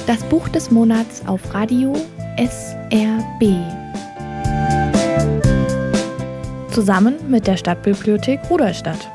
Das Buch des Monats auf Radio SRB. Zusammen mit der Stadtbibliothek Rudolstadt.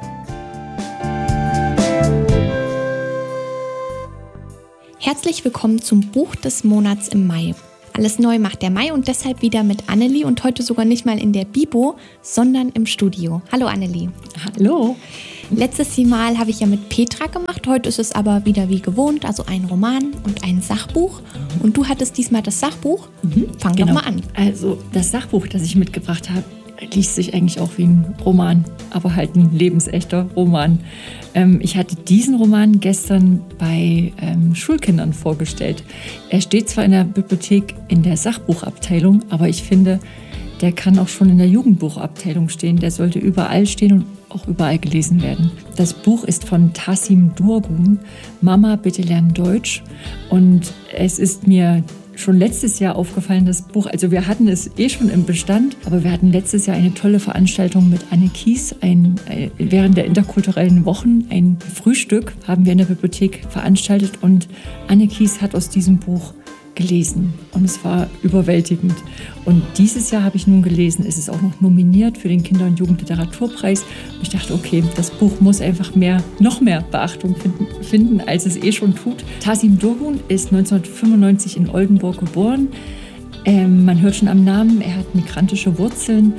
Herzlich willkommen zum Buch des Monats im Mai. Alles neu macht der Mai und deshalb wieder mit Annelie und heute sogar nicht mal in der Bibo, sondern im Studio. Hallo Annelie. Hallo. Letztes Mal habe ich ja mit Petra gemacht, heute ist es aber wieder wie gewohnt, also ein Roman und ein Sachbuch. Und du hattest diesmal das Sachbuch. Fang doch mal an. Also das Sachbuch, das ich mitgebracht habe, liest sich eigentlich auch wie ein Roman, aber halt ein lebensechter Roman. Ich hatte diesen Roman gestern bei Schulkindern vorgestellt. Er steht zwar in der Bibliothek in der Sachbuchabteilung, aber ich finde, der kann auch schon in der Jugendbuchabteilung stehen. Der sollte überall stehen und auch überall gelesen werden. Das Buch ist von Tasim Durgun, Mama, bitte lern Deutsch. Und es ist mir schon letztes Jahr aufgefallen, das Buch, also wir hatten es schon im Bestand, aber wir hatten letztes Jahr eine tolle Veranstaltung mit Anne Kies, während der interkulturellen Wochen, ein Frühstück haben wir in der Bibliothek veranstaltet und Anne Kies hat aus diesem Buch gelesen und es war überwältigend. Und dieses Jahr habe ich nun gelesen, es ist auch noch nominiert für den Kinder- und Jugendliteraturpreis. Und ich dachte, okay, das Buch muss einfach noch mehr Beachtung finden, als es schon tut. Tasim Durgun ist 1995 in Oldenburg geboren. Man hört schon am Namen, er hat migrantische Wurzeln,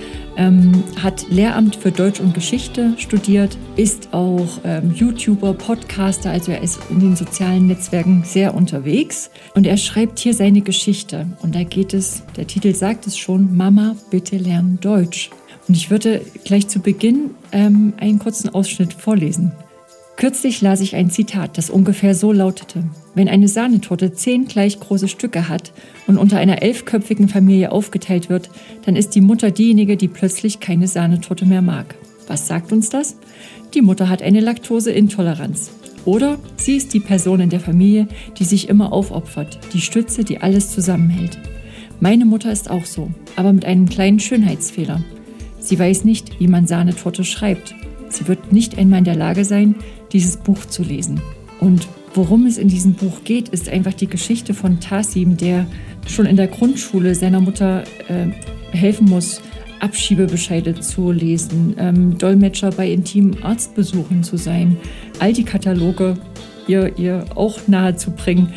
hat Lehramt für Deutsch und Geschichte studiert, ist auch YouTuber, Podcaster, also er ist in den sozialen Netzwerken sehr unterwegs. Und er schreibt hier seine Geschichte. Und da geht es, der Titel sagt es schon, Mama, bitte lern Deutsch. Und ich würde gleich zu Beginn einen kurzen Ausschnitt vorlesen. Kürzlich las ich ein Zitat, das ungefähr so lautete: Wenn eine Sahnetorte 10 gleich große Stücke hat und unter einer 11-köpfigen Familie aufgeteilt wird, dann ist die Mutter diejenige, die plötzlich keine Sahnetorte mehr mag. Was sagt uns das? Die Mutter hat eine Laktoseintoleranz. Oder sie ist die Person in der Familie, die sich immer aufopfert, die Stütze, die alles zusammenhält. Meine Mutter ist auch so, aber mit einem kleinen Schönheitsfehler. Sie weiß nicht, wie man Sahnetorte schreibt. Sie wird nicht einmal in der Lage sein, dieses Buch zu lesen. Und worum es in diesem Buch geht, ist einfach die Geschichte von Tasim, der schon in der Grundschule seiner Mutter helfen muss, Abschiebebescheide zu lesen, Dolmetscher bei intimen Arztbesuchen zu sein, all die Kataloge ihr auch nahe zu bringen,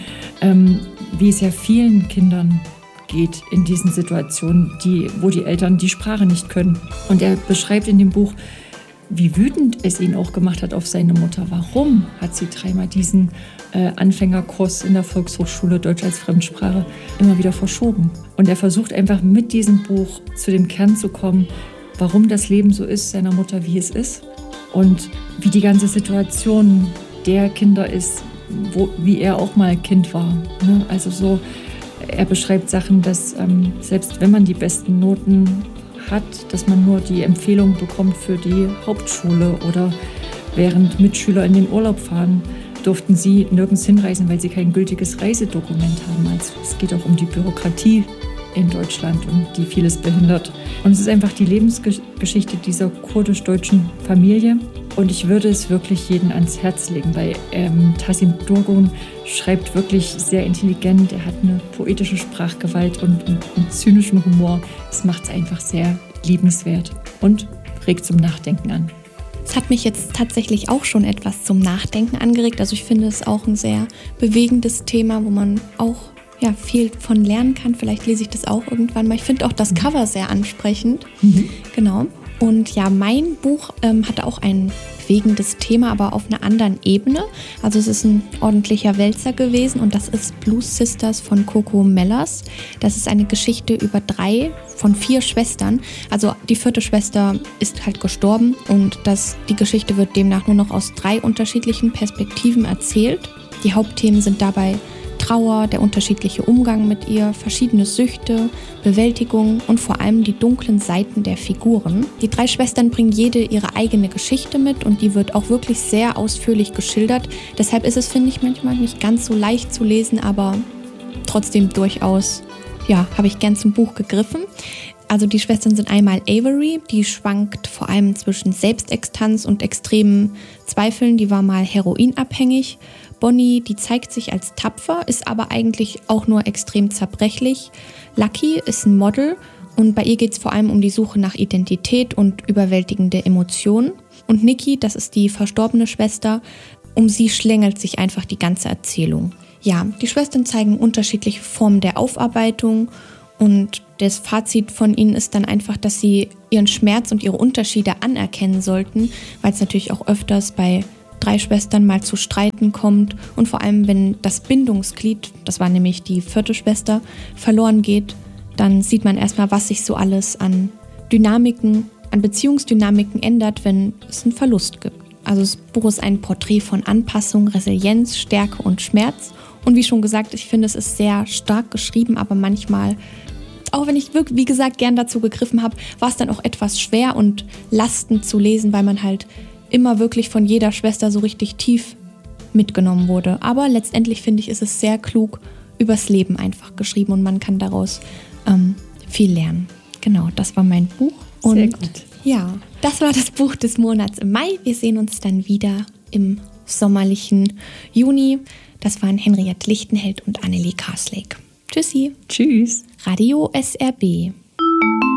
wie es ja vielen Kindern geht in diesen Situationen, wo die Eltern die Sprache nicht können. Und er beschreibt in dem Buch, wie wütend es ihn auch gemacht hat auf seine Mutter. Warum hat sie 3-mal diesen Anfängerkurs in der Volkshochschule Deutsch als Fremdsprache immer wieder verschoben? Und er versucht einfach mit diesem Buch zu dem Kern zu kommen, warum das Leben so ist, seiner Mutter, wie es ist. Und wie die ganze Situation der Kinder ist, wie er auch mal Kind war. Ne? Also so, er beschreibt Sachen, dass selbst wenn man die besten Noten hat, dass man nur die Empfehlung bekommt für die Hauptschule oder während Mitschüler in den Urlaub fahren, durften sie nirgends hinreisen, weil sie kein gültiges Reisedokument haben. Also es geht auch um die Bürokratie in Deutschland und die vieles behindert. Und es ist einfach die Lebensgeschichte dieser kurdisch-deutschen Familie. Und ich würde es wirklich jedem ans Herz legen, weil Tasim Durgun schreibt wirklich sehr intelligent. Er hat eine poetische Sprachgewalt und einen zynischen Humor. Es macht es einfach sehr liebenswert und regt zum Nachdenken an. Es hat mich jetzt tatsächlich auch schon etwas zum Nachdenken angeregt. Also ich finde es auch ein sehr bewegendes Thema, wo man auch viel von lernen kann. Vielleicht lese ich das auch irgendwann mal. Ich finde auch das Cover sehr ansprechend. Genau. Und ja, mein Buch hatte auch ein bewegendes Thema, aber auf einer anderen Ebene. Also es ist ein ordentlicher Wälzer gewesen und das ist Blues Sisters von Coco Mellers. Das ist eine Geschichte über 3 von 4 Schwestern. Also die 4. Schwester ist halt gestorben und die Geschichte wird demnach nur noch aus 3 unterschiedlichen Perspektiven erzählt. Die Hauptthemen sind dabei Trauer, der unterschiedliche Umgang mit ihr, verschiedene Süchte, Bewältigung und vor allem die dunklen Seiten der Figuren. Die 3 Schwestern bringen jede ihre eigene Geschichte mit und die wird auch wirklich sehr ausführlich geschildert. Deshalb ist es, finde ich, manchmal nicht ganz so leicht zu lesen, aber trotzdem durchaus, habe ich gern zum Buch gegriffen. Also die Schwestern sind einmal Avery, die schwankt vor allem zwischen Selbstextanz und extremen Zweifeln, die war mal heroinabhängig. Bonnie, die zeigt sich als tapfer, ist aber eigentlich auch nur extrem zerbrechlich. Lucky ist ein Model und bei ihr geht es vor allem um die Suche nach Identität und überwältigende Emotionen. Und Nikki, das ist die verstorbene Schwester, um sie schlängelt sich einfach die ganze Erzählung. Ja, die Schwestern zeigen unterschiedliche Formen der Aufarbeitung und das Fazit von ihnen ist dann einfach, dass sie ihren Schmerz und ihre Unterschiede anerkennen sollten, weil es natürlich auch öfters bei 3 Schwestern mal zu Streiten kommt und vor allem, wenn das Bindungsglied, das war nämlich die 4. Schwester, verloren geht, dann sieht man erstmal, was sich so alles an Dynamiken, an Beziehungsdynamiken ändert, wenn es einen Verlust gibt. Also das Buch ist ein Porträt von Anpassung, Resilienz, Stärke und Schmerz. Und wie schon gesagt, ich finde, es ist sehr stark geschrieben, aber manchmal, auch wenn ich wirklich, wie gesagt, gern dazu gegriffen habe, war es dann auch etwas schwer und lastend zu lesen, weil man halt immer wirklich von jeder Schwester so richtig tief mitgenommen wurde. Aber letztendlich finde ich, ist es sehr klug übers Leben einfach geschrieben und man kann daraus viel lernen. Genau, das war mein Buch. Und sehr gut. Ja, das war das Buch des Monats im Mai. Wir sehen uns dann wieder im sommerlichen Juni. Das waren Henriette Lichtenheld und Annelie Karslake. Tschüssi. Tschüss. Radio SRB.